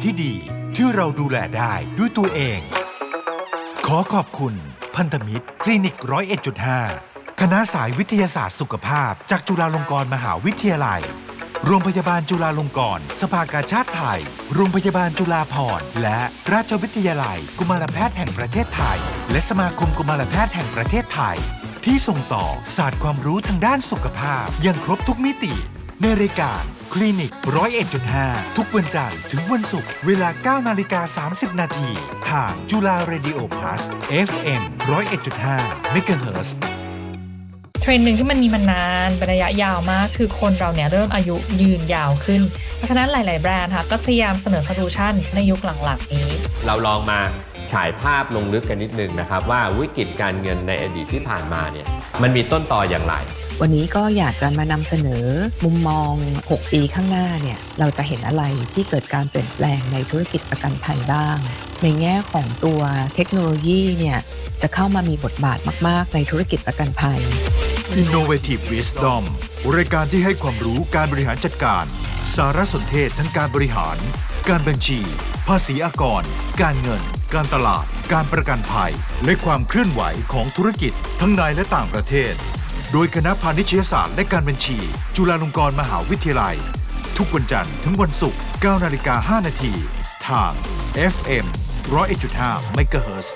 ที่ดีที่เราดูแลได้ด้วยตัวเองขอขอบคุณพันธมิตรคลินิก 101.5 คณะสายวิทยาศาสตร์สุขภาพจากจุฬาลงกรณ์มหาวิทยาลัยโรงพยาบาลจุฬาลงกรณ์สภากาชาดไทยโรงพยาบาลจุฬาภรณ์และราชวิทยาลัยกุมารแพทย์แห่งประเทศไทยและสมาคมกุมารแพทย์แห่งประเทศไทยที่ส่งต่อศาสตร์ความรู้ทางด้านสุขภาพอย่างครบทุกมิติในรายการคลินิก 101.5 ทุกวันจันทร์ถึงวันศุกร์เวลา 9:30 น.ทางจุฬาเรดิโอพลัส FM 101.5 เมกะเฮิรตซ์เทรนด์หนึ่งที่มันมีมานานเป็นระยะยาวมากคือคนเราเนี่ยเริ่มอายุยืนยาวขึ้นเพราะฉะนั้นหลายๆแบรนด์ค่ะก็พยายามเสนอโซลูชันในยุคหลังๆนี้เราลองมาฉายภาพลงลึกกันนิดนึงนะครับว่าวิกฤตการเงินในอดีตที่ผ่านมาเนี่ยมันมีต้นตออย่างไรวันนี้ก็อยากจะมานำเสนอมุมมอง6ปีข้างหน้าเนี่ยเราจะเห็นอะไรที่เกิดการเปลี่ยนแปลงในธุรกิจประกันภัยบ้างในแง่ของตัวเทคโนโลยีเนี่ยจะเข้ามามีบทบาทมากๆในธุรกิจประกันภัย Innovative Wisdom รายการที่ให้ความรู้การบริหารจัดการสารสนเทศทั้งการบริหารการบัญชีภาษีอากรการเงินการตลาดการประกันภัยและความเคลื่อนไหวของธุรกิจทั้งในและต่างประเทศโดยคณะพาณิชยศาสตร์และการบัญชีจุฬาลงกรณ์มหาวิทยาลัยทุกวันจันทร์ถึงวันศุกร์ 9:05 น.ทาง FM 101.5 เมกะเฮิรตซ์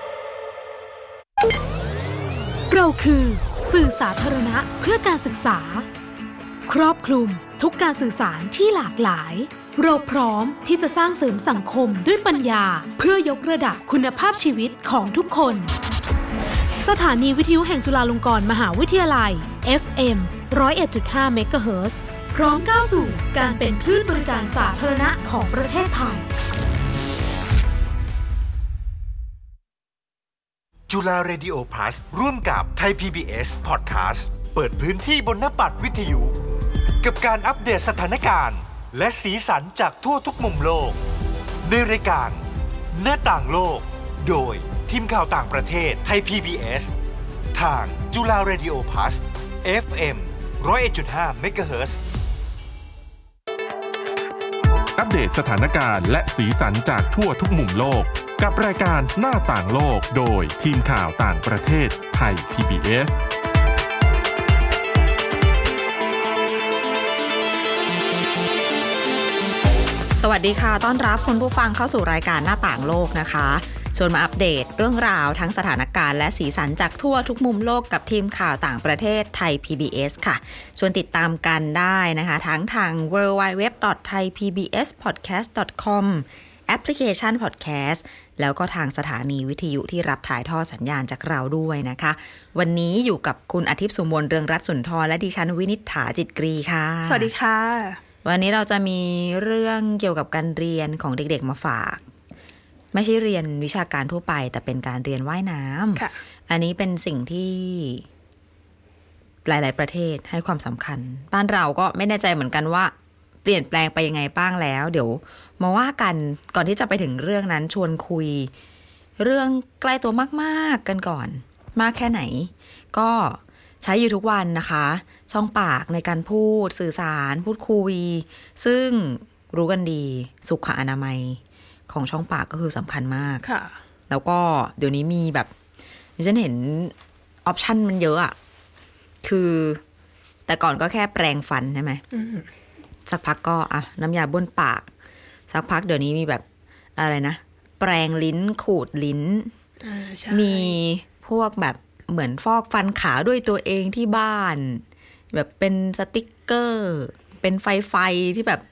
เราคือสื่อสาธารณะเพื่อการศึกษาครอบคลุมทุกการสื่อสารที่หลากหลายเราพร้อมที่จะสร้างเสริมสังคมด้วยปัญญาเพื่อยกระดับคุณภาพชีวิตของทุกคนสถานีวิทยุแห่งจุฬาลงกรณ์มหาวิทยาลัย FM 101.5 เมกะเฮิรตซ์พร้อมก้าวสู่การเป็นคลื่นบริการสาธารณะของประเทศไทยจุฬาเรดิโอพลัสร่วมกับไทย PBS Podcast เปิดพื้นที่บนหน้าปัดวิทยุกับการอัปเดตสถานการณ์และสีสันจากทั่วทุกมุมโลกในรายการหน้าต่างโลกโดยทีมข่าวต่างประเทศไทย PBS ทางจุฬาเรดิโอพลัส FM 101.5 เมกะเฮิรตซ์อัปเดตสถานการณ์และสีสันจากทั่วทุกมุมโลกกับรายการหน้าต่างโลกโดยทีมข่าวต่างประเทศไทย PBS สวัสดีค่ะต้อนรับคุณผู้ฟังเข้าสู่รายการหน้าต่างโลกนะคะชวนมาอัปเดตเรื่องราวทั้งสถานการณ์และสีสันจากทั่วทุกมุมโลกกับทีมข่าวต่างประเทศไทย PBS ค่ะชวนติดตามกันได้นะคะทั้งทาง www.thaipbspodcast.com แอปพลิเคชัน Podcast แล้วก็ทางสถานีวิทยุที่รับถ่ายทอดสัญญาณจากเราด้วยนะคะวันนี้อยู่กับคุณอาทิตย์สุมนเรืองรัตน์สุนทรและดิฉันวินิษฐาจิตกรีค่ะสวัสดีค่ะวันนี้เราจะมีเรื่องเกี่ยวกับการเรียนของเด็กๆมาฝากไม่ใช่เรียนวิชาการทั่วไปแต่เป็นการเรียนว่ายน้ำอันนี้เป็นสิ่งที่หลายๆประเทศให้ความสำคัญบ้านเราก็ไม่แน่ใจเหมือนกันว่าเปลี่ยนแปลงไปยังไงบ้างแล้วเดี๋ยวมาว่ากันก่อนที่จะไปถึงเรื่องนั้นชวนคุยเรื่องใกล้ตัวมากๆกันก่อนมากแค่ไหนก็ใช้อยู่ทุกวันนะคะช่องปากในการพูดสื่อสารพูดคุยซึ่งรู้กันดีสุขอนามัยของช่องปากก็คือสำคัญมากแล้วก็เดี๋ยวนี้มีแบบฉันเห็นออปชันมันเยอะอะคือแต่ก่อนก็แค่แปรงฟันใช่ไหมสักพักก็น้ำยาบ้วนปากสักพักเดี๋ยวนี้มีแบบอะไรนะแปรงลิ้นขูดลิ้นมีพวกแบบเหมือนฟอกฟันขาวด้วยตัวเองที่บ้านแบบเป็นสติ๊กเกอร์เป็นไฟที่แบบ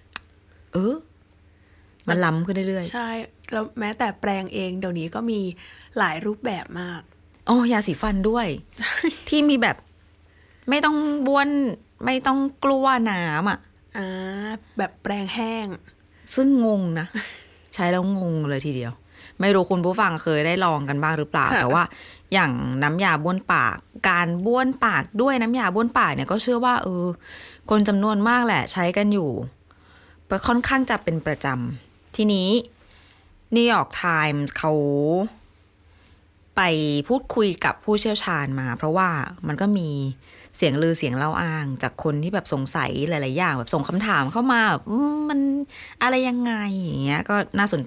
มันล้ำขึ้นเรื่อยๆใช่แล้วแม้แต่แปรงเองเดี๋ยวนี้ก็มีหลายรูปแบบมากยาสีฟันด้วย ที่มีแบบไม่ต้องบ้วนไม่ต้องกลัวน้ำแบบแปรงแห้งซึ่งงงนะ ใช้แล้วงงเลยทีเดียวไม่รู้คุณผู้ฟังเคยได้ลองกันบ้างหรือเปล่าแต่ว่าอย่างน้ำยาบ้วนปากการบ้วนปากด้วยน้ำยาบ้วนปากเนี่ยก็เชื่อว่าคนจำนวนมากแหละใช้กันอยู่ค่อนข้างจะเป็นประจำทีนี้ New York Times เขาไปพูดคุยกับผู้เชี่ยวชาญมาเพราะว่ามันก็มีเสียงลือเสียงเล่าอ้างจากคนที่แบบสงสัยหลายๆอย่างแบบส่งคำถามเข้ามามันอะไรยังไงอย่างเงี้ยก็น่าสนใจ